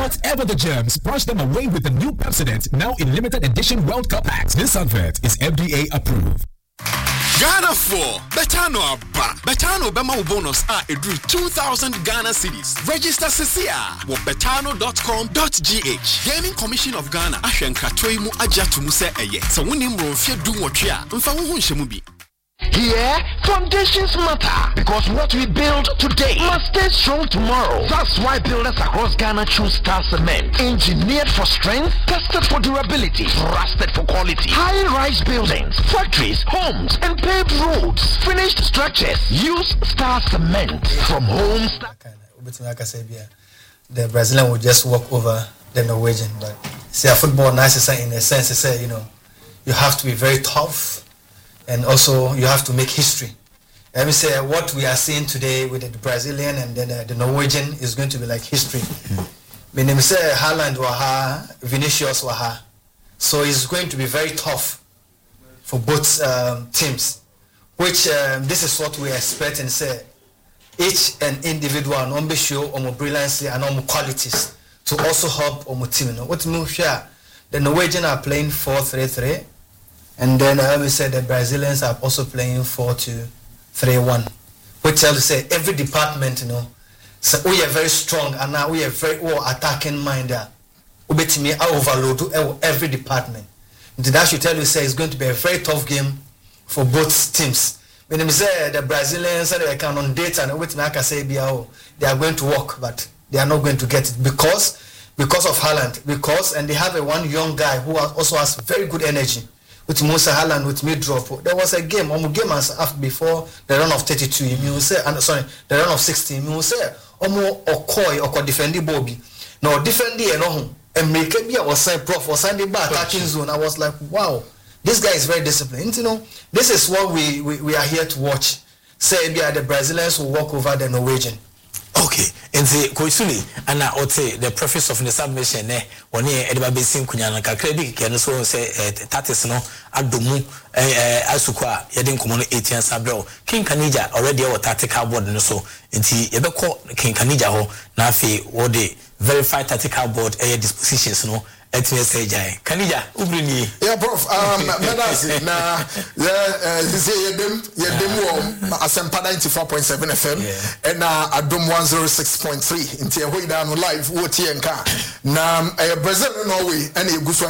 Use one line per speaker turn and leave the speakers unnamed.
Whatever the germs, brush them away with the new Pepsodent, now in limited edition World Cup packs. This advert is FDA approved.
Ghana 4, Betano Abba. Betano Bema bonus edru 2,000 Ghana cedis. Register Cecia at betano.com.gh. Gaming Commission of Ghana. Ashenka Toimu Ajatumu se eye. So winim romfie du nwotwe a mfa wo hunhyemu bi.
Here, foundations matter because what we build today must stay strong tomorrow. That's why builders across Ghana choose Star Cement. Engineered for strength, tested for durability, trusted for quality. High-rise buildings, factories, homes, and paved roads. Finished structures. Use Star Cement from homes.
The Brazilian will just walk over the Norwegian, but see, a football nice in a sense. Say, you have to be very tough. And also, you have to make history. Let me say, what we are seeing today with the Brazilian and then the Norwegian is going to be like history. When they say Haaland waha, Vinicius waha, so it's going to be very tough for both teams. Which this is what we expect and say. Each and individual number show on brilliancy and on qualities to also help on team. What we share, the Norwegian are playing 4-3-3. And then we said the Brazilians are also playing 4-2-3-1. Which tells you say every department, so we are very strong and now we are very attacking minded. We overload every department. And that should tell you say it's going to be a very tough game for both teams. When they say the Brazilians they can on data and wait I can say they are going to work, but they are not going to get it because of Haaland. And they have one young guy who also has very good energy. With Musa Haaland, with mid-drop. There was a game, before the run of 32, the run of 16, you say, or defending Bobby. No, defending, and make it was say prof or Sunday bar attacking zone. I was like, wow, this guy is very disciplined. This is what we are here to watch. Say, the Brazilians will walk over the Norwegian.
Okay, and the Koisuli, and I would say the preface of the submission, one year Edba Basin Kunyana Kakredi can also say Tatisno, Adumu, Asukwa, Yadin Common 18 Sabro, King Kanija already or tactical board and so, and he ever called King Kanija ho, Nafi, or the verified tactical board air dispositions, no. Kanija, Ubrini.
Yeah, Prof. Na Asempa 94.7 FM and Adum 106.3 in Tiahuidan live, Wotienka. Na Brazil, Norway, and a